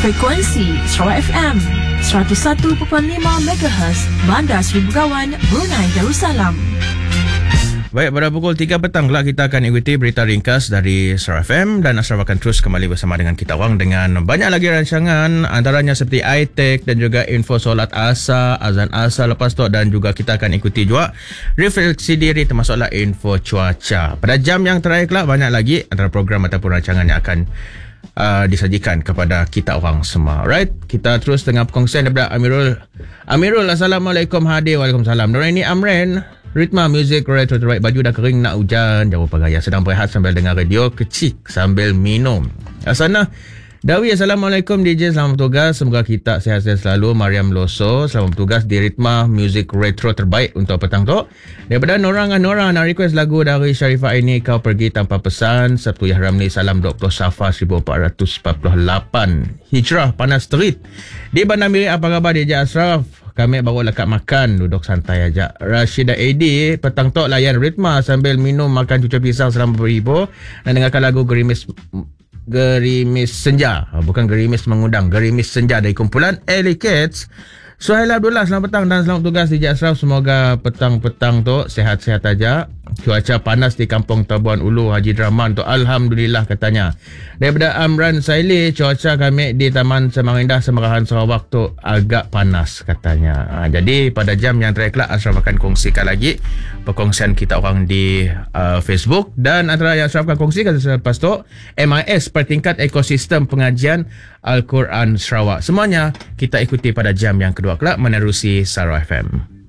Frekuensi Sarawak FM 101.5 MHz Bandar Seri Begawan, Brunei Darussalam. Baik, pada pukul 3 petang lah kita akan ikuti berita ringkas dari Sarawak FM dan Ashraf akan terus kembali bersama dengan kita orang dengan banyak lagi rancangan, antaranya seperti iTech dan juga info solat asar, azan asar lepas tu, dan juga kita akan ikuti juga refleksi diri termasuklah info cuaca. Pada jam yang terakhir kelak banyak lagi antara program ataupun rancangan yang akan disajikan kepada kita orang semua. Right, kita terus dengan perkongsian daripada Amirul, Assalamualaikum. Hadir. Waalaikumsalam. Nuraini Amren, Ritma Music Retro terbaik. Baju dah kering nak hujan, jauh pagaya, sedang berehat sambil dengar radio, kecil sambil minum. Asana Dawi, Assalamualaikum DJ, selamat bertugas, semoga kita sihat-sihat selalu. Mariam Loso, selamat bertugas di Ritma Music Retro terbaik untuk petang tu. Daripada Nora nak request lagu dari Sharifah ini, Kau Pergi Tanpa Pesan. Sabtu Yah Ramli, salam 20 Safar 1448. Hijrah Panas Street di Bandar Miri. Apa khabar DJ Ashraf? Kami baru lekat makan, duduk santai aja. Rashida Edi, petang tu layan Ritma sambil minum, makan cucur pisang selama berhibur dan dengarkan lagu Gerimis Senja. Bukan Gerimis Mengundang, Gerimis Senja dari kumpulan Ellie Cats. Suhaila Abdullah, selamat petang dan selamat tugas DJ Ashraf. Semoga petang-petang tu sehat-sehat aja. Cuaca panas di Kampung Tabuan Ulu Haji Draman tu, alhamdulillah katanya. Daripada Amran Saili, cuaca kami di Taman Semarindah Semarahan Sarawak tu agak panas katanya. Jadi pada jam yang terakhir Ashraf akan kongsikan lagi perkongsian kita orang di Facebook, dan antara yang Ashraf akan kongsikan selepas tu MIS Pertingkat Ekosistem Pengajian Al-Quran Sarawak. Semuanya kita ikuti pada jam yang kedua kelak menerusi Sarawak FM.